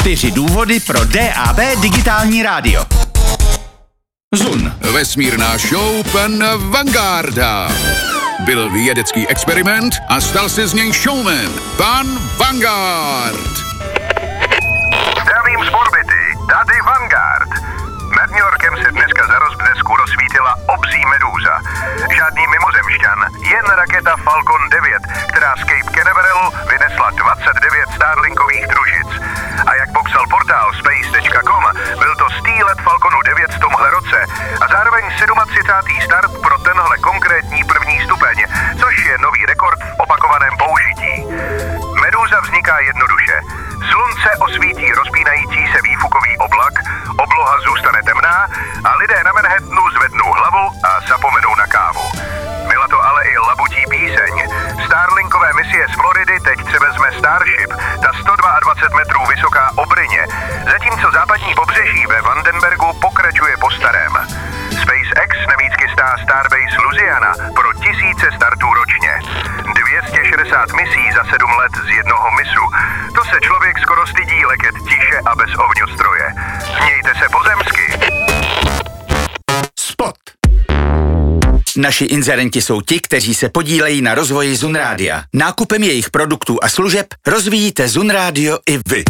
4 důvody pro DAB digitální rádio. Zun. Vesmírná show pana Vangarda. Byl vědecký experiment a stal se z něj showman. Pan Vanguard. Zdravím z orbity, tady Vanguard. Nad New Yorkem se dneska za rozblesku rozsvítila obří medúza. Žádný mimozemšťan, jen raketa Falcon 9, která z Cape Canaveral vynesla 29 Starlinkových družic. A jak popsal portál space.com, byl to 100 let Falconu 9 v tomhle roce a zároveň 37. start pro tenhle konkrétní první stupeň, což je nový rekord v opakovaném použití. Medúza vzniká jednoduše. Slunce osvítí rozpínající se výfukový oblak, obloha zůstane temná a lidé na Manhattanu zvednou hlavu a zapomenou na kávu. Byla to ale i labutí píseň. Starlinkové misie z Floridy teď převezme Starship, ta 122 metrů vysoká Obryně, zatímco západní pobřeží ve Vandenbergu pokračuje po starém. SpaceX navíc chystá Starbase Louisiana pro 1000 startů ročně. 260 misí za 7 let z jednoho misu. To se člověk skoro stydí letět tiše a bez ohňostroje. Mějte se pozemsky. Spot. Naši inzerenti jsou ti, kteří se podílejí na rozvoji Zun Rádia. Nákupem jejich produktů a služeb rozvíjíte Zun Rádio i vy.